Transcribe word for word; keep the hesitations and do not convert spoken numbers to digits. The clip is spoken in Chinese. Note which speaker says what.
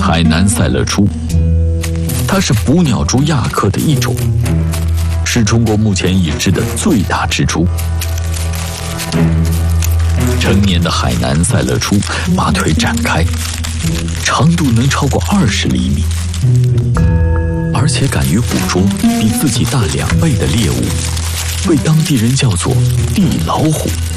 Speaker 1: 海南赛乐猪，它是捕鸟蛛亚科的一种，是中国目前已知的最大蜘蛛。成年的海南赛乐猪把腿展开，长度能超过二十厘米，而且敢于捕捉比自己大两倍的猎物，被当地人叫做地老虎。